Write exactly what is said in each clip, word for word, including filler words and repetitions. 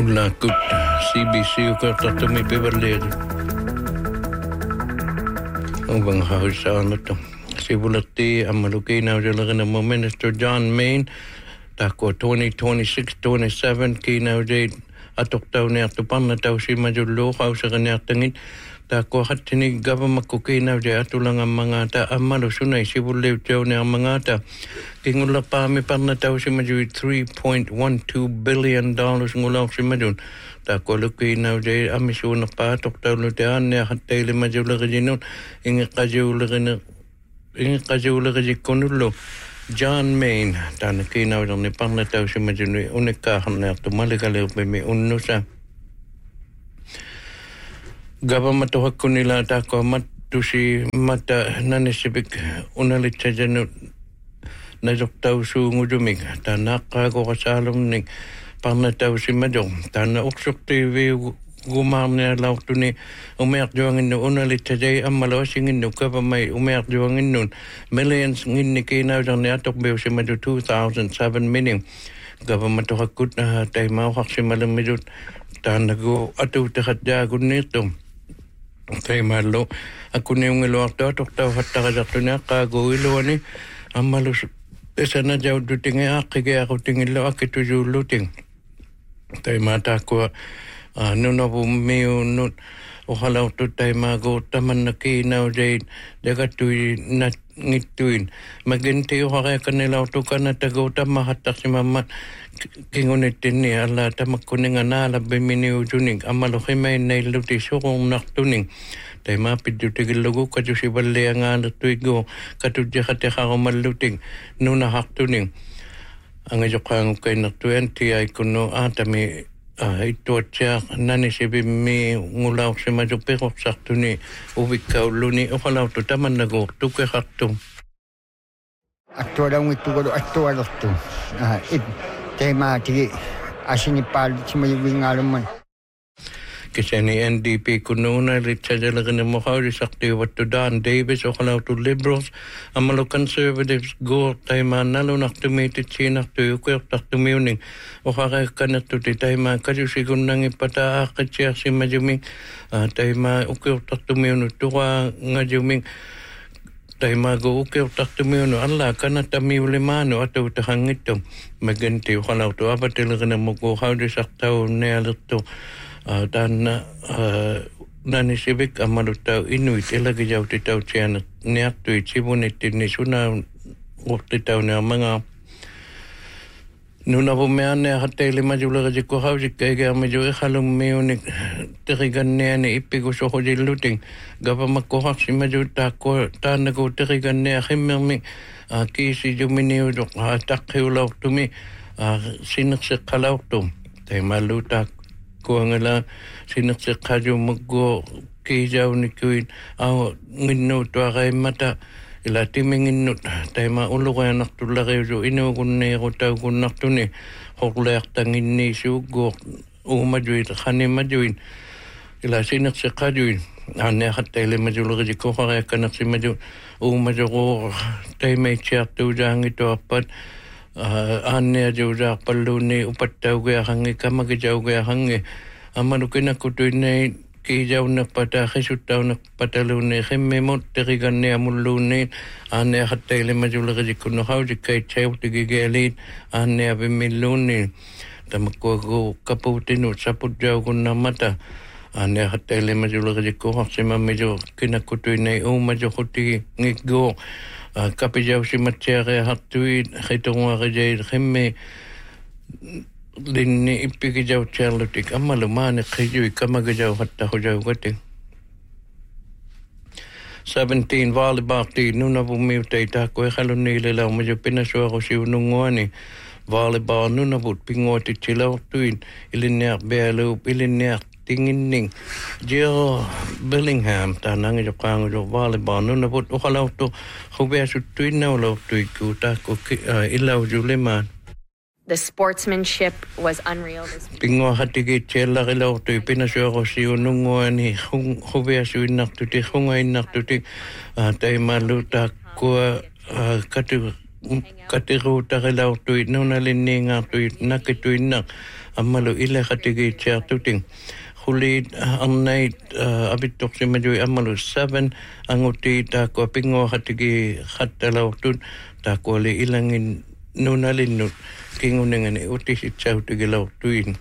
Ulla kut C B C ko tatumi peverled. Ubang hausa to. Sibulati amaluki na jalagan mo Minister John Main tako twenty twenty-six twenty-seven kinaw date atok taw ni atupan na taw si majulo hausa kanya tangit tako hatini government ko kinaw de atulang ang mga ta amalo sunay sibulew taw ni ang mga ta kingula pa mi pan na taw si majulo three point one two billion dollars ngulaw si majun tako luki na de amisuna pa atok taw lutean ni hatay majulo kajinun inga kajulo kina inga kajulo kajikunulo John Main tan kinaw ni pan na taw si majun unika na tumalikalew pe mi unnusa Government to hakunila ta ko matusi mata nanisibik unalit sa janu na doktaw su ngudumig ta nakako kasalom ni panataw si madong ta na uksok T V gumam na law to ni umayak juangin no unalit sa jay ang malawasingin no ka pa may umayak juangin nun millions ngin ni kinaw dang niatok bew si madu two thousand seven meaning government to hakut na tay mawak si malamidut ta nago atu takat jagun nito Kay malo ako na yung ilo akto atok tao hatakadakto na kago ilo ani ang malus esa na jaw duting ay aki kaya ako tingilo akito yung luting tayo mata ko ano na bumiyo nun o halaw to tayo mago taman na kinaw dahil dagatoy na ngituin maginti o kaya kanila to ka na tagaw tamahatak si mama kingunitin ni ala tamak kuning anala biminiw juning amaloki may nailuti so kung naktuning tayo mapidyo tigilugo kadyo si bali ang ano tuigo katudya kateka ko maluting nuna haktuning ang ayokang kay na twenty ay kuno atami ito siya nanisibi mi ngulaw si majupikok sakto ni uwikaw luni o kalaw to taman nago tuke haktung Aktuara ng ito ko aktuara to it tema tigi asinipal si mayuwing alaman Kasi ni N D P kuno na ritsa jalagan ng mukhaw sakti wat to Dan Davis o kalaw to Liberals ang malo Conservatives go tayo manalo naktumitit sinak to yukwek taktumiuning o kakay kanat to ti tayo ma kajusigun nang ipataakit siya si majuming tayo ma ukwek taktumiuno to ka nga juming tayo mag-uukyaw taktumiuno ala kanat tamiulimano at utahang ito maganti o kalaw to abatilaga na mukuhaw di saktaw nayalat to Uh, dan na uh, nanisibik amalutaw inuit ilagi jaw titaw siya niyak tuit sibunit ni suna titaw na mga nuna pumean na hatay lima jula kasi ko hawsik kaya kaya medyo ikalong mayunik tikigan niya ni ipigos ako di luting gapa magkuhak si medyo tako tanda ko tikigan niya kimami uh, kisi juminiw dok hatak hiulaw tumi uh, sinaksik kalaw tum tayo malutak ko nga lang sinaksik kadyo maggo kijaw ni kuin aw ngino to kay mata ila timingin nut tayo maulo kaya naktula kayo so ino kun na ko tayo kun nakto ni hoklayak tangin ni sugo umadyoy kani madyoy ila sinaksik kadyo ane hatay le majulo kasi ko kaya kanak si madyoy umadyo ko tayo may check to jang ito apat Uh, ane aja perlu ni upat tahu gaya hangi kama kejauh gaya hangi amanu kena kutu ni kejauh nak pada kesut tahu nak pada lu ni kememot terigan ni amul lu ni ane hatai le majul kerja kuno hau dikai cewek tiga galit ane abe milu ni tamakku aku kaputinu saput jauh kuna mata ane hatai le majul kerja kuno sema mejo kena kutu ni um majo kuti ngigo kapi jauh si macere hatui hitong warajay kemme linni ipiki jauh charlotik amma lumane khijui kamaga jauh hatta ho jauh gati seventeen volleyball ti nuna bumiutay ta ko halon nile law medyo pinaswa ko si unungwani volleyball nuna but pingoti chilaw tuin ilinyak belo ilinyak tingin Jill Bellingham tanang jo kang jo volleyball no nabut o halaw to hobe su tuin na lo tu ku ta ko ilaw juleman The sportsmanship was unreal this pingo hatigi chela ilaw tu pinasyo ko si unungo ni hobe su nak tu ti hungay nak tu ti tay maluta ko katu katiru tarilau tuit nuna lininga tuit nakituinak amalu ila katigi tiartuting. Hulit ang night abitok si medyo amalu seven ang uti ta ko pingo katigi katalaw tut ta ko li ilangin nuna linut kingunengan uti si chau tigilaw tuin.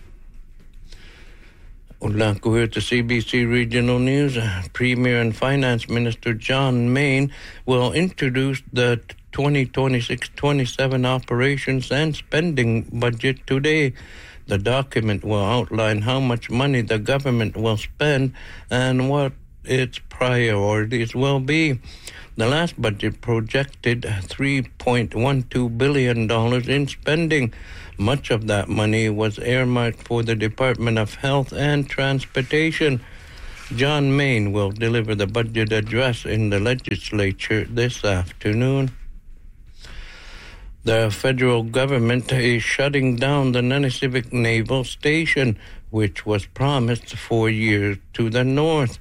Ula ko here to C B C Regional News. Premier and Finance Minister John Mayne will introduce the twenty twenty-six twenty-seven operations and spending budget today. The document will outline how much money the government will spend and what its priorities will be. The last budget projected three point one two billion dollars in spending. Much of that money was earmarked for the Department of Health and Transportation. John Mayne will deliver the budget address in the legislature this afternoon. The federal government is shutting down the Nanisivik Naval Station, which was promised for years to the north.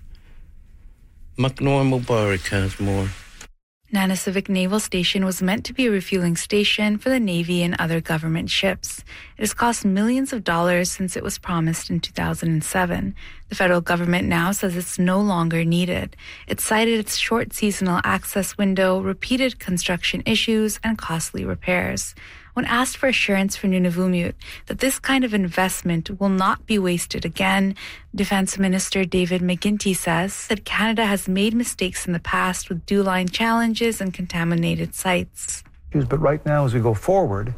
Maknoor Mubarak has more. Nanisivik Naval Station was meant to be a refueling station for the Navy and other government ships. It has cost millions of dollars since it was promised in two thousand seven. The federal government now says it's no longer needed. It cited its short seasonal access window, repeated construction issues, and costly repairs. When asked for assurance from Nunavummiut that this kind of investment will not be wasted again, Defense Minister David McGuinty says that Canada has made mistakes in the past with DEW-line challenges and contaminated sites. But right now, as we go forward,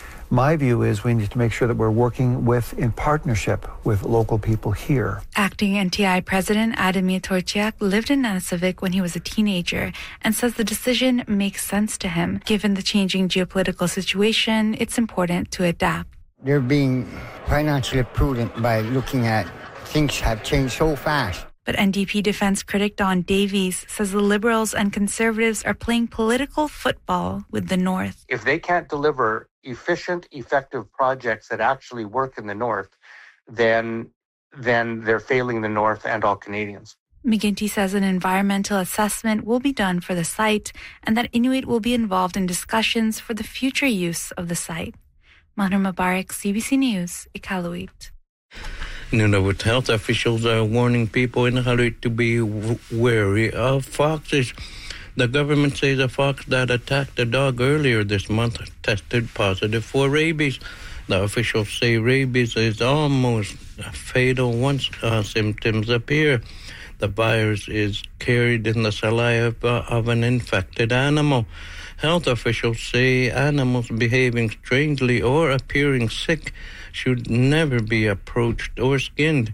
my view is we need to make sure that we're working with, in partnership with local people here. Acting N T I President Ademir Torchiak lived in Nanisivik when he was a teenager and says the decision makes sense to him. Given the changing geopolitical situation, it's important to adapt. They're being financially prudent by looking at things have changed so fast. But N D P defense critic Don Davies says the Liberals and Conservatives are playing political football with the North. If they can't deliver efficient, effective projects that actually work in the North, then, then they're failing the North and all Canadians. McGuinty says an environmental assessment will be done for the site and that Inuit will be involved in discussions for the future use of the site. Manur Mubarak, C B C News, Iqaluit. Nunavut health officials are warning people in Iqaluit to be w- wary of foxes. The government says a fox that attacked a dog earlier this month tested positive for rabies. The officials say rabies is almost fatal once uh, symptoms appear. The virus is carried in the saliva of an infected animal. Health officials say animals behaving strangely or appearing sick should never be approached or skinned.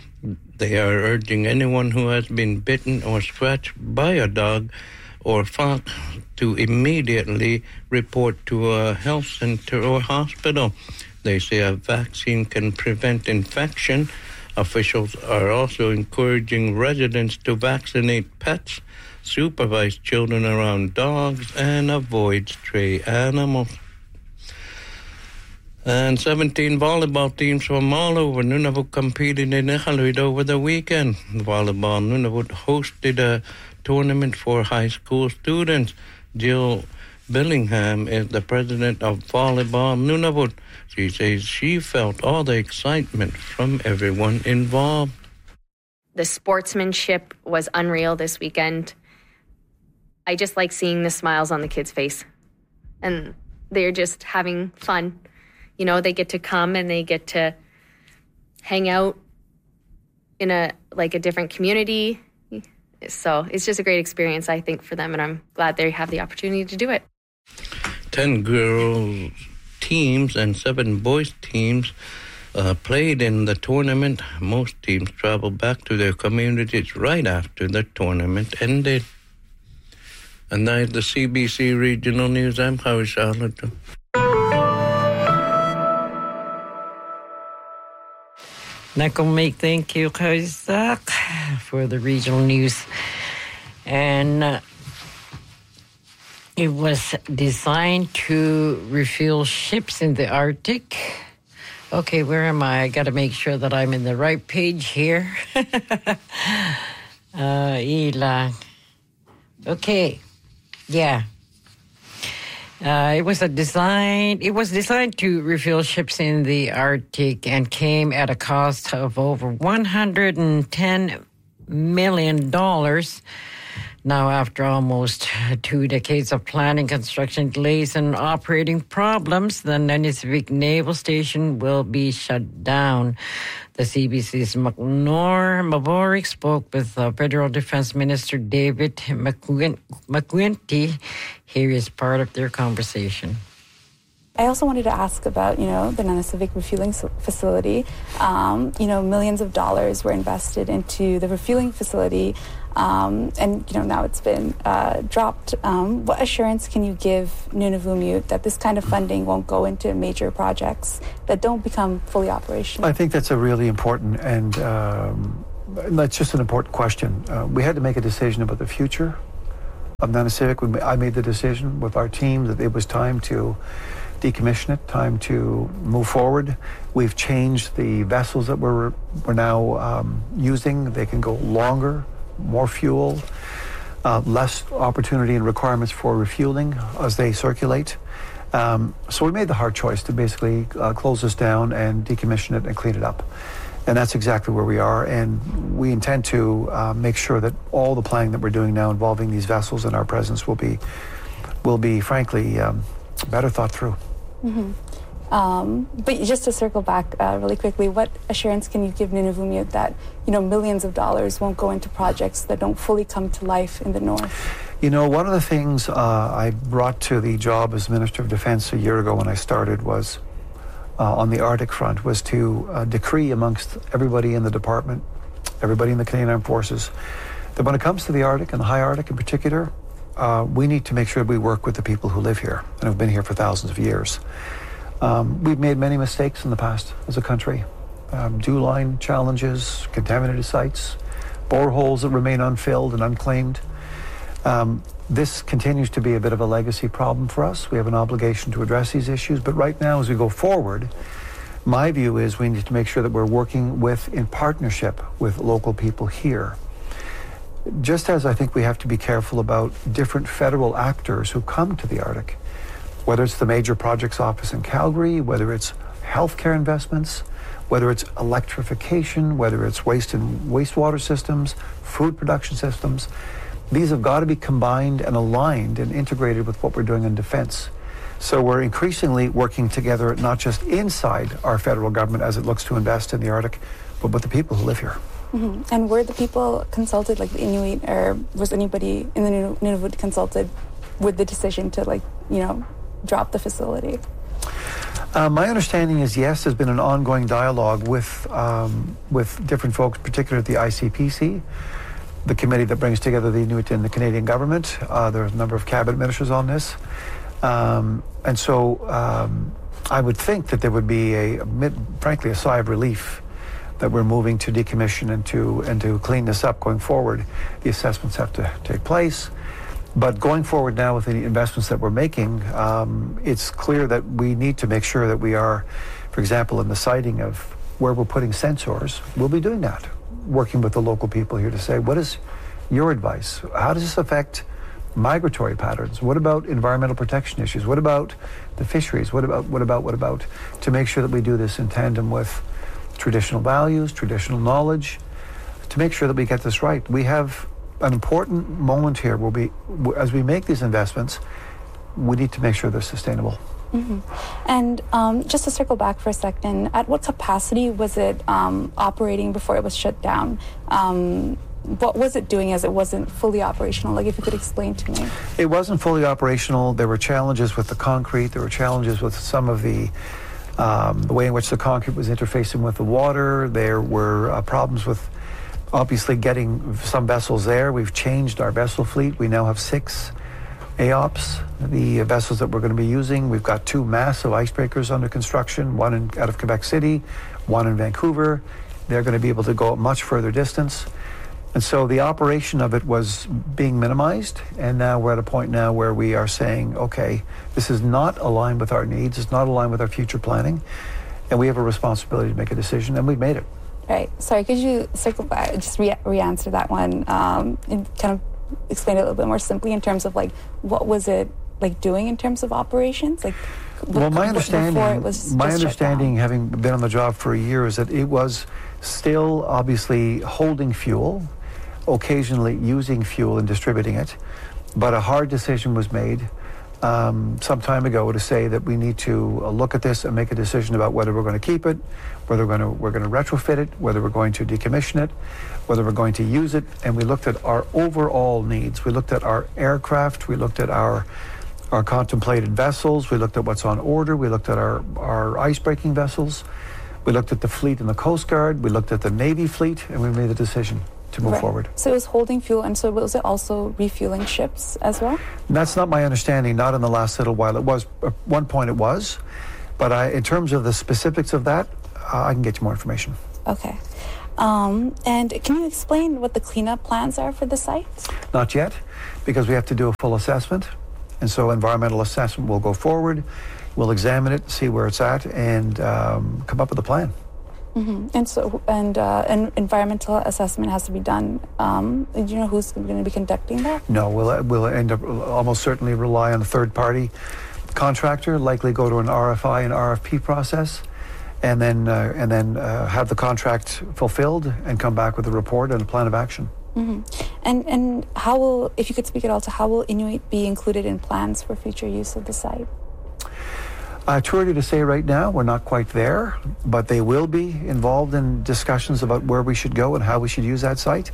They are urging anyone who has been bitten or scratched by a dog or fox to immediately report to a health center or hospital. They say a vaccine can prevent infection. Officials are also encouraging residents to vaccinate pets, supervise children around dogs, and avoid stray animals. And seventeen volleyball teams from all over Nunavut competed in Iqaluit over the weekend. Volleyball Nunavut hosted a tournament for high school students. Jill Billingham is the president of Volleyball Nunavut. She says she felt all the excitement from everyone involved. The sportsmanship was unreal this weekend. I just like seeing the smiles on the kids' face. And they're just having fun. You know, they get to come and they get to hang out in a like a different community. So it's just a great experience, I think, for them, and I'm glad they have the opportunity to do it. Ten girls teams and seven boys teams uh, played in the tournament. Most teams traveled back to their communities right after the tournament ended. And that is the C B C Regional News. I'm Howie Charlotte. Nakomik, thank you, Kaisak, for the regional news. And uh, it was designed to refuel ships in the Arctic. Okay, where am I? I got to make sure that I'm in the right page here. uh, ilang. Okay, yeah. Uh, it was a design. It was designed to refuel ships in the Arctic and came at a cost of over one hundred ten million dollars. Now, after almost two decades of planning, construction delays, and operating problems, the Nanisivik Naval Station will be shut down. The C B C's McNor Mavorick spoke with uh, Federal Defense Minister David McGuinty. Here is part of their conversation. I also wanted to ask about, you know, the Nanisivik refueling facility. Um, you know, millions of dollars were invested into the refueling facility, um, and, you know, now it's been uh, dropped. Um, what assurance can you give Nunavummiut that this kind of funding won't go into major projects that don't become fully operational? I think that's a really important and um, that's just an important question. Uh, we had to make a decision about the future of Nanisivik. We, I made the decision with our team that it was time to decommission it, time to move forward. We've changed the vessels that we're, we're now um, using. They can go longer, more fuel, uh, less opportunity and requirements for refueling as they circulate. Um, so we made the hard choice to basically uh, close this down and decommission it and clean it up. And that's exactly where we are. And we intend to uh, make sure that all the planning that we're doing now involving these vessels and our presence will be, will be frankly, um, better thought through. Mm-hmm. Um, but just to circle back uh, really quickly, what assurance can you give Nunavummiut that, you know, millions of dollars won't go into projects that don't fully come to life in the north? You know, one of the things uh, I brought to the job as Minister of Defense a year ago when I started was, uh, on the Arctic front, was to uh, decree amongst everybody in the department, everybody in the Canadian Armed Forces, that when it comes to the Arctic and the high Arctic in particular, Uh, we need to make sure we work with the people who live here and have been here for thousands of years. Um, we've made many mistakes in the past as a country. Um, dew line challenges, contaminated sites, boreholes that remain unfilled and unclaimed. Um, this continues to be a bit of a legacy problem for us. We have an obligation to address these issues, but right now as we go forward, my view is we need to make sure that we're working with, in partnership with local people here. Just as I think we have to be careful about different federal actors who come to the Arctic, whether it's the Major Projects Office in Calgary, whether it's healthcare investments, whether it's electrification, whether it's waste and wastewater systems, food production systems, these have got to be combined and aligned and integrated with what we're doing in defense. So we're increasingly working together, not just inside our federal government as it looks to invest in the Arctic, but with the people who live here. Mm-hmm. And were the people consulted, like the Inuit, or was anybody in the Nunavut consulted with the decision to, like, you know, drop the facility? Uh, my understanding is yes, there's been an ongoing dialogue with um, with different folks, particularly at the I C P C, the committee that brings together the Inuit and the Canadian government. Uh, there's a number of cabinet ministers on this. Um, and so um, I would think that there would be, a, a frankly, a sigh of relief that we're moving to decommission and to and to clean this up going forward. The assessments have to take place. But going forward now with the investments that we're making, um, it's clear that we need to make sure that we are, for example, in the siting of where we're putting sensors, we'll be doing that, working with the local people here to say, what is your advice? How does this affect migratory patterns? What about environmental protection issues? What about the fisheries? What about, what about, what about? To make sure that we do this in tandem with traditional values, traditional knowledge, to make sure that we get this right. We have an important moment here where we, as we make these investments, we need to make sure they're sustainable. Mm-hmm. And um, just to circle back for a second, at what capacity was it um, operating before it was shut down? Um, what was it doing as it wasn't fully operational? Like, if you could explain to me. It wasn't fully operational. There were challenges with the concrete. There were challenges with some of the Um, the way in which the concrete was interfacing with the water. There were uh, problems with obviously getting some vessels there. We've changed our vessel fleet. We now have six A O Ps, the vessels that we're going to be using. We've got two massive icebreakers under construction, one in, out of Quebec City, one in Vancouver. They're going to be able to go a much further distance. And so the operation of it was being minimized, and now we're at a point now where we are saying, okay, this is not aligned with our needs, it's not aligned with our future planning, and we have a responsibility to make a decision, and we've made it. Right. Sorry, could you circle back, just re- re-answer that one, um, and kind of explain it a little bit more simply in terms of, like, what was it like doing in terms of operations? Like, well, my b- understanding, before it was my just shut understanding, down? having been on the job for a year, is that it was still obviously holding fuel, occasionally using fuel and distributing it, but a hard decision was made um, some time ago to say that we need to uh, look at this and make a decision about whether we're going to keep it, whether we're going to we're going to retrofit it, whether we're going to decommission it, whether we're going to use it. And we looked at our overall needs. We looked at our aircraft. We looked at our our contemplated vessels. We looked at what's on order. We looked at our our ice-breaking vessels. We looked at the fleet and the Coast Guard. We looked at the Navy fleet, and we made the decision to move Right. forward. So it was holding fuel, and so was it also refueling ships as well? That's not my understanding, not in the last little while. It was, at one point it was, but I, in terms of the specifics of that, uh, I can get you more information. Okay. Um, and can you explain what the cleanup plans are for the site? Not yet, because we have to do a full assessment. And so environmental assessment will go forward. We'll examine it, see where it's at, and um, come up with a plan. Mm-hmm. And so, and uh, an environmental assessment has to be done. Um, do you know who's going to be conducting that? No, we'll, we'll end up almost certainly rely on a third-party contractor, likely go to an R F I and R F P process, and then uh, and then uh, have the contract fulfilled and come back with a report and a plan of action. Mm-hmm. And and how will, if you could speak at all to how will Inuit be included in plans for future use of the site? Uh, too early to say right now. We're not quite there, but they will be involved in discussions about where we should go and how we should use that site.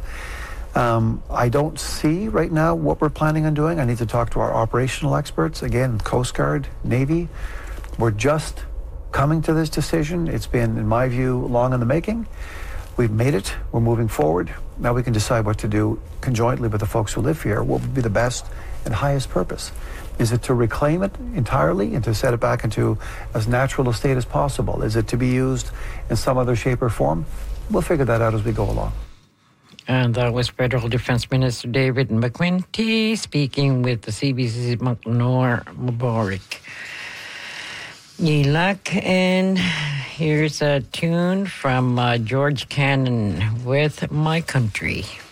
Um, I don't see right now what we're planning on doing. I need to talk to our operational experts, again, Coast Guard, Navy. We're just coming to this decision. It's been, in my view, long in the making. We've made it. We're moving forward. Now we can decide what to do conjointly with the folks who live here. What would be the best and highest purpose? Is it to reclaim it entirely and to set it back into as natural a state as possible? Is it to be used in some other shape or form? We'll figure that out as we go along. And that was Federal Defense Minister David McQuinty speaking with the C B C's Maknoor Mubarak. Yilak, and here's a tune from uh, George Cannon with My Country.